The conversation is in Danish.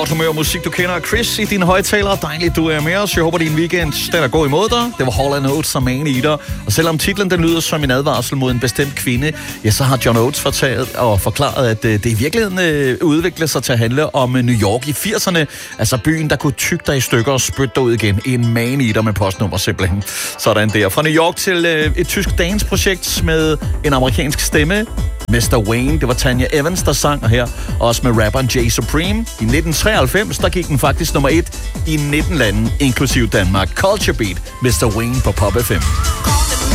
Humør musik, du kender. Chris i dine højtalere. Dejligt, du er med os. Jeg håber, din weekend den er god imod dig. Det var Hall & Oates og Man Eater. Og selvom titlen den lyder som en advarsel mod en bestemt kvinde, ja, så har John Oates forklaret, at det i virkeligheden udvikler sig til at handle om New York i 80'erne. Altså byen, der kunne tygge dig i stykker og spytte dig ud igen. En Man Eater med postnummer simpelthen. Sådan der. Fra New York til et tysk dance-projekt med en amerikansk stemme. Mr. Wayne, det var Tanya Evans, der sang, og her også med rapperen Jay Supreme. I 1993, der gik den faktisk nummer 1 i 19 lande, inklusiv Danmark. Culture Beat, Mr. Wayne på Pop FM.